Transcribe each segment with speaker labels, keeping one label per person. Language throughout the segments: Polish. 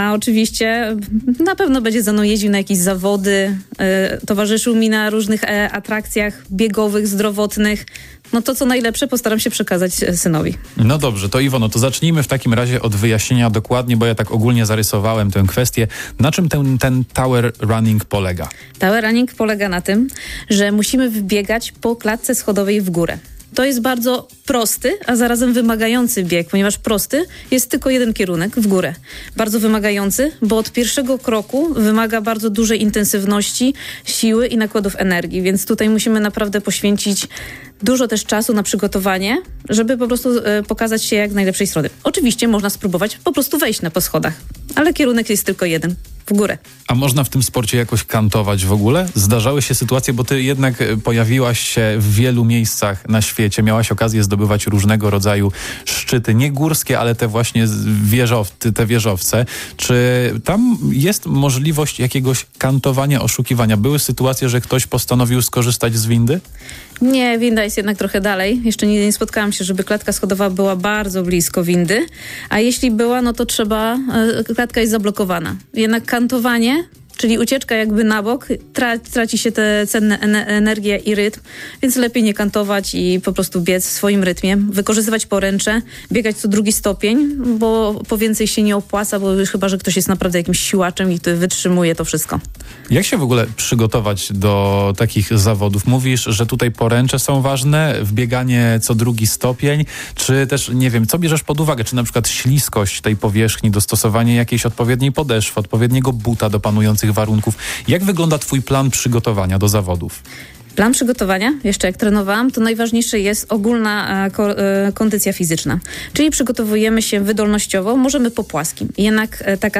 Speaker 1: A oczywiście na pewno będzie ze mną jeździł na jakieś zawody, towarzyszył mi na różnych atrakcjach biegowych, zdrowotnych. No to co najlepsze postaram się przekazać synowi.
Speaker 2: No dobrze, to Iwono, to zacznijmy w takim razie od wyjaśnienia dokładnie, bo ja tak ogólnie zarysowałem tę kwestię. Na czym ten tower running polega?
Speaker 1: Tower running polega na tym, że musimy wbiegać po klatce schodowej w górę. To jest bardzo prosty, a zarazem wymagający bieg, ponieważ prosty jest tylko jeden kierunek w górę. Bardzo wymagający, bo od pierwszego kroku wymaga bardzo dużej intensywności, siły i nakładów energii, więc tutaj musimy naprawdę poświęcić dużo też czasu na przygotowanie, żeby po prostu pokazać się jak najlepszej strony. Oczywiście można spróbować po prostu wejść po schodach, ale kierunek jest tylko jeden. W górę.
Speaker 2: A można w tym sporcie jakoś kantować w ogóle? Zdarzały się sytuacje, bo ty jednak pojawiłaś się w wielu miejscach na świecie, miałaś okazję zdobywać różnego rodzaju szczyty, nie górskie, ale te właśnie wieżowce. Czy tam jest możliwość jakiegoś kantowania, oszukiwania? Były sytuacje, że ktoś postanowił skorzystać z windy?
Speaker 1: Nie, winda jest jednak trochę dalej. Jeszcze nigdy nie spotkałam się, żeby klatka schodowa była bardzo blisko windy, a jeśli była, no to klatka jest zablokowana. Jednak kantowanie, czyli ucieczka jakby na bok, traci się te cenne energię i rytm, więc lepiej nie kantować i po prostu biec w swoim rytmie, wykorzystywać poręcze, biegać co drugi stopień, bo po więcej się nie opłaca, bo chyba, że ktoś jest naprawdę jakimś siłaczem i wytrzymuje to wszystko.
Speaker 2: Jak się w ogóle przygotować do takich zawodów? Mówisz, że tutaj poręcze są ważne, wbieganie co drugi stopień, czy też, nie wiem, co bierzesz pod uwagę? Czy na przykład śliskość tej powierzchni, dostosowanie jakiejś odpowiedniej podeszwy, odpowiedniego buta do panujących warunków? Jak wygląda twój plan przygotowania do zawodów?
Speaker 1: Plan przygotowania, jeszcze jak trenowałam, to najważniejsze jest ogólna kondycja fizyczna. Czyli przygotowujemy się wydolnościowo, możemy po płaskim. Jednak taka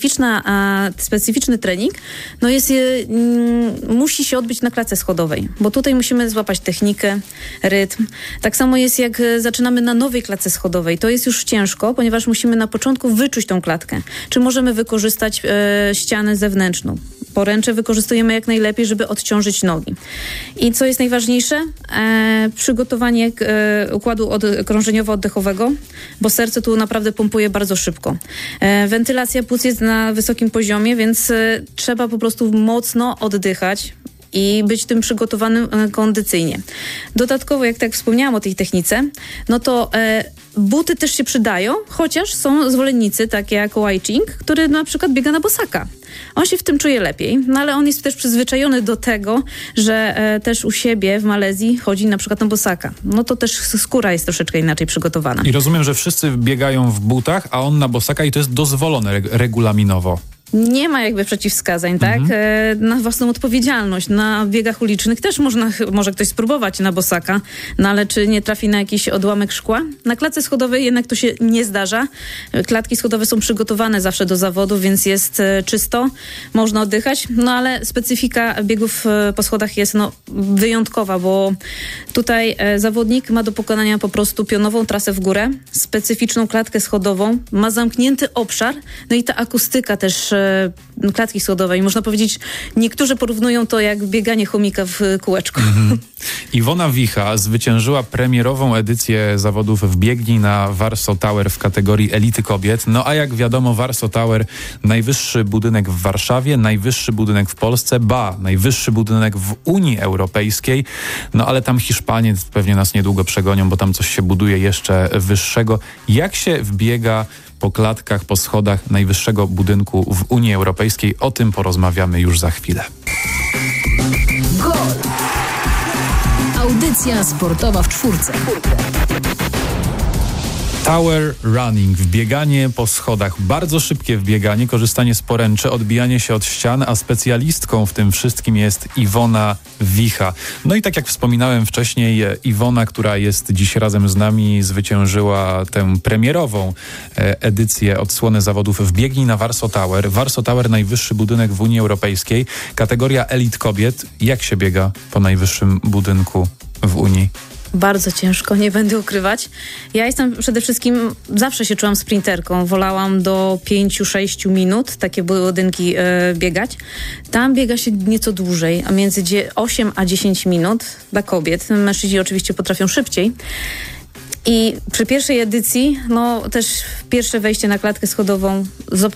Speaker 1: specyficzny trening musi się odbyć na klatce schodowej, bo tutaj musimy złapać technikę, rytm. Tak samo jest jak zaczynamy na nowej klatce schodowej. To jest już ciężko, ponieważ musimy na początku wyczuć tą klatkę. Czy możemy wykorzystać ścianę zewnętrzną? Poręcze wykorzystujemy jak najlepiej, żeby odciążyć nogi. I co jest najważniejsze? Przygotowanie układu krążeniowo-oddechowego, bo serce tu naprawdę pompuje bardzo szybko. Wentylacja płuc jest na wysokim poziomie, więc trzeba po prostu mocno oddychać i być tym przygotowanym kondycyjnie. Dodatkowo, jak tak wspomniałam o tej technice, no to buty też się przydają, chociaż są zwolennicy, takie jak Wai Ching, który na przykład biega na bosaka. On się w tym czuje lepiej, no ale on jest też przyzwyczajony do tego, że też u siebie w Malezji chodzi na przykład na bosaka. No to też skóra jest troszeczkę inaczej przygotowana.
Speaker 2: I rozumiem, że wszyscy biegają w butach, a on na bosaka i to jest dozwolone regulaminowo.
Speaker 1: Nie ma jakby przeciwwskazań, tak? Na własną odpowiedzialność. Na biegach ulicznych też może ktoś spróbować na bosaka, no ale czy nie trafi na jakiś odłamek szkła? Na klatce schodowej jednak to się nie zdarza. Klatki schodowe są przygotowane zawsze do zawodu, więc jest czysto, można oddychać, no ale specyfika biegów po schodach jest wyjątkowa, bo tutaj zawodnik ma do pokonania po prostu pionową trasę w górę, specyficzną klatkę schodową, ma zamknięty obszar, no i ta akustyka też klatki schodowej. Można powiedzieć, niektórzy porównują to jak bieganie chomika w kółeczku.
Speaker 2: Iwona Wicha zwyciężyła premierową edycję zawodów w biegni na Warsaw Tower w kategorii elity kobiet. No a jak wiadomo, Warsaw Tower, najwyższy budynek w Warszawie, najwyższy budynek w Polsce, najwyższy budynek w Unii Europejskiej. No ale tam Hiszpanie pewnie nas niedługo przegonią, bo tam coś się buduje jeszcze wyższego. Jak się wbiega po klatkach, po schodach najwyższego budynku w Unii Europejskiej? O tym porozmawiamy już za chwilę.
Speaker 3: Gol! Audycja sportowa w czwórce.
Speaker 2: Tower running, wbieganie po schodach, bardzo szybkie wbieganie, korzystanie z poręczy, odbijanie się od ścian, a specjalistką w tym wszystkim jest Iwona Wicha. No i tak jak wspominałem wcześniej, Iwona, która jest dziś razem z nami, zwyciężyła tę premierową edycję odsłony zawodów w biegni na Warsaw Tower. Warsaw Tower, najwyższy budynek w Unii Europejskiej, kategoria elit kobiet. Jak się biega po najwyższym budynku w Unii?
Speaker 1: Bardzo ciężko, nie będę ukrywać. Ja jestem przede wszystkim, zawsze się czułam sprinterką. Wolałam do 5-6 minut takie budynki biegać. Tam biega się nieco dłużej, a między 8 a 10 minut dla kobiet. Mężczyźni oczywiście potrafią szybciej. I przy pierwszej edycji, też pierwsze wejście na klatkę schodową